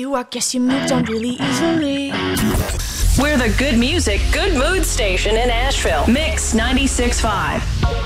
you, I guess you moved on really easily. We're the good music, good mood station in Asheville. Mix 96.5.